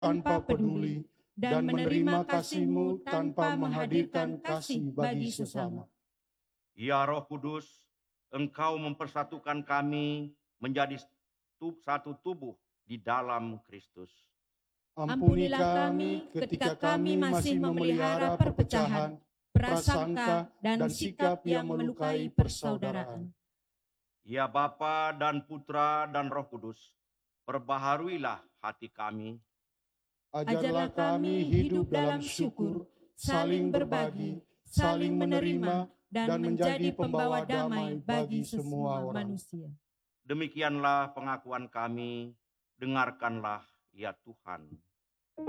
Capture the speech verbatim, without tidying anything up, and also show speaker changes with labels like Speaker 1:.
Speaker 1: tanpa peduli, dan menerima kasih-Mu tanpa menghadirkan kasih bagi sesama.
Speaker 2: Ya Roh Kudus, Engkau mempersatukan kami menjadi tu- satu tubuh di dalam Kristus.
Speaker 1: Ampunilah kami ketika kami masih memelihara perpecahan, prasangka, dan sikap yang melukai persaudaraan.
Speaker 2: Ya Bapa dan Putra dan Roh Kudus, perbaharuilah hati kami.
Speaker 1: Ajarlah kami hidup dalam syukur, saling berbagi, saling menerima, dan menjadi pembawa damai bagi semua manusia.
Speaker 2: Demikianlah pengakuan kami, dengarkanlah ya Tuhan.